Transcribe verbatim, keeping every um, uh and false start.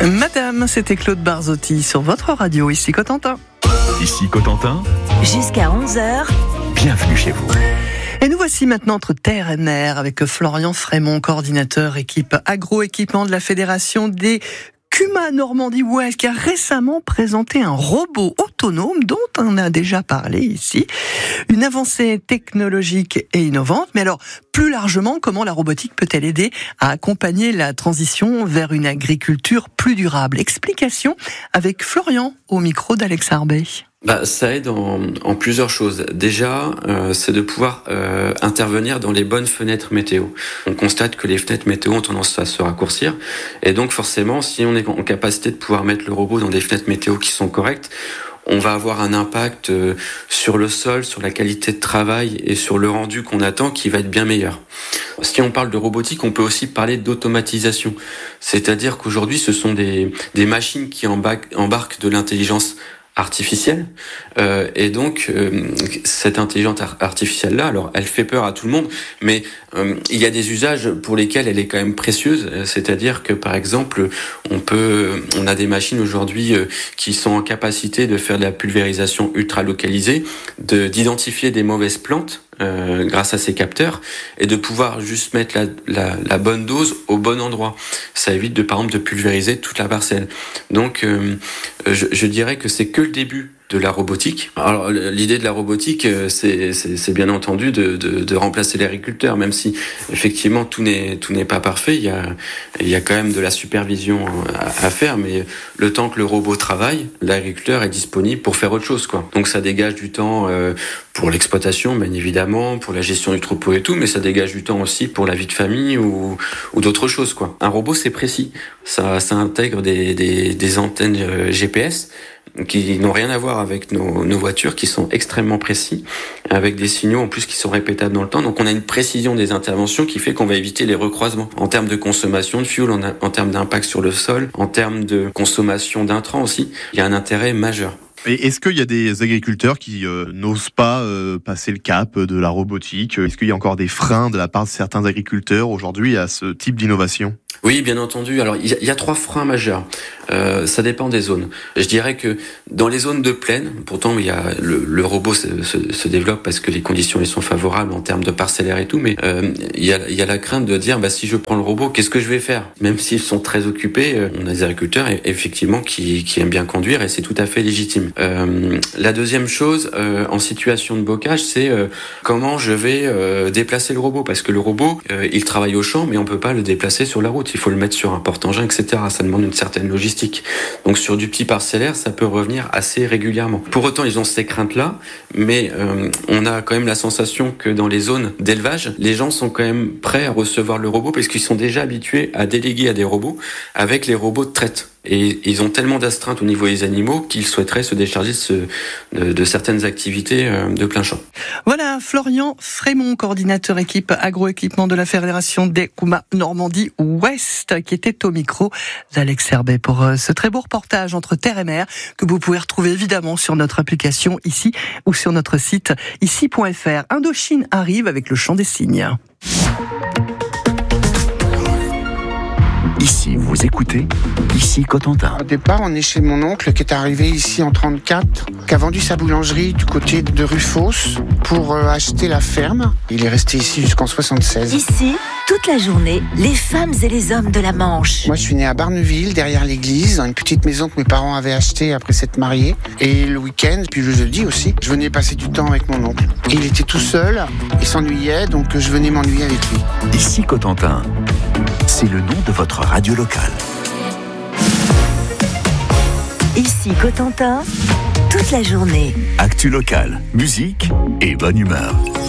Madame, c'était Claude Barzotti sur votre radio, ici Cotentin. Ici Cotentin. Jusqu'à onze heures. Bienvenue chez vous. Et nous voici maintenant entre terre et mer avec Florian Frémont, coordinateur équipe agroéquipement de la Fédération des Cuma Normandie Ouest, qui a récemment présenté un robot autonome dont on a déjà parlé ici. Une avancée technologique et innovante. Mais alors, plus largement, comment la robotique peut-elle aider à accompagner la transition vers une agriculture plus durable? Explication avec Florian au micro d'Alex Arbet. Bah, ça aide en, en plusieurs choses. Déjà, euh, c'est de pouvoir euh, intervenir dans les bonnes fenêtres météo. On constate que les fenêtres météo ont tendance à se raccourcir, et donc forcément, si on est en capacité de pouvoir mettre le robot dans des fenêtres météo qui sont correctes, on va avoir un impact euh, sur le sol, sur la qualité de travail et sur le rendu qu'on attend qui va être bien meilleur. Si on parle de robotique, on peut aussi parler d'automatisation. C'est-à-dire qu'aujourd'hui, ce sont des, des machines qui embarquent, embarquent de l'intelligence artificielle, euh, et donc euh, cette intelligence artificielle là, alors elle fait peur à tout le monde, mais euh, il y a des usages pour lesquels elle est quand même précieuse. C'est-à-dire que par exemple, on peut, on a des machines aujourd'hui euh, qui sont en capacité de faire de la pulvérisation ultra localisée, de d'identifier des mauvaises plantes Euh, grâce à ces capteurs, et de pouvoir juste mettre la, la, la bonne dose au bon endroit. Ça évite de, par exemple, de pulvériser toute la parcelle. Donc, euh, je, je dirais que c'est que le début de la robotique. Alors, l'idée de la robotique, c'est, c'est, c'est bien entendu de, de, de remplacer l'agriculteur, même si effectivement tout n'est tout n'est pas parfait. Il y a il y a quand même de la supervision à, à faire, mais le temps que le robot travaille, l'agriculteur est disponible pour faire autre chose, quoi. Donc ça dégage du temps euh, pour l'exploitation, bien évidemment, pour la gestion du troupeau et tout, mais ça dégage du temps aussi pour la vie de famille ou ou d'autres choses, quoi. Un robot, c'est précis. Ça ça intègre des des, des antennes G P S qui n'ont rien à voir avec nos, nos voitures, qui sont extrêmement précis, avec des signaux en plus qui sont répétables dans le temps. Donc on a une précision des interventions qui fait qu'on va éviter les recroisements en termes de consommation de fuel, en, en termes d'impact sur le sol, en termes de consommation d'intrants aussi. Il y a un intérêt majeur. Et est-ce qu'il y a des agriculteurs qui euh, n'osent pas euh, passer le cap de la robotique? Est-ce qu'il y a encore des freins de la part de certains agriculteurs aujourd'hui à ce type d'innovation? Oui, bien entendu. Alors, il y a, il y a trois freins majeurs. Euh, ça dépend des zones. Je dirais que dans les zones de plaine, pourtant, il y a le, le robot se, se, se développe parce que les conditions y sont favorables en termes de parcellaire et tout, mais euh, il y a, il y a la crainte de dire, bah, si je prends le robot, qu'est-ce que je vais faire? Même s'ils sont très occupés, euh, on a des agriculteurs effectivement qui, qui aiment bien conduire, et c'est tout à fait légitime. Euh, la deuxième chose, euh, en situation de bocage, c'est euh, comment je vais euh, déplacer le robot, parce que le robot, euh, il travaille au champ, mais on peut pas le déplacer sur la route. Il faut le mettre sur un porte-engin, et cetera. Ça demande une certaine logistique. Donc sur du petit parcellaire, ça peut revenir assez régulièrement. Pour autant, ils ont ces craintes-là, mais euh, on a quand même la sensation que dans les zones d'élevage, les gens sont quand même prêts à recevoir le robot parce qu'ils sont déjà habitués à déléguer à des robots avec les robots de traite. Et ils ont tellement d'astreintes au niveau des animaux qu'ils souhaiteraient se décharger de, ce, de, de certaines activités de plein champ. Voilà, Florian Frémont, coordinateur équipe agroéquipement de la Fédération des Cuma Normandie Ouest, qui était au micro d'Alex Herbet pour ce très beau reportage entre terre et mer que vous pouvez retrouver évidemment sur notre application ici ou sur notre site ici point f r. Indochine arrive avec le chant des cygnes. Ici, vous écoutez, ici Cotentin. Au départ, on est chez mon oncle qui est arrivé ici en trente-quatre, qui a vendu sa boulangerie du côté de Rufos pour euh, acheter la ferme. Il est resté ici jusqu'en soixante-seize. Ici, toute la journée, les femmes et les hommes de la Manche. Moi, je suis né à Barneville, derrière l'église, dans une petite maison que mes parents avaient achetée après s'être mariés. Et le week-end, puis le jeudi aussi, je venais passer du temps avec mon oncle. Et il était tout seul, il s'ennuyait, donc je venais m'ennuyer avec lui. Ici Cotentin, c'est le nom de votre radio locale. Ici Cotentin, toute la journée. Actu locale, musique et bonne humeur.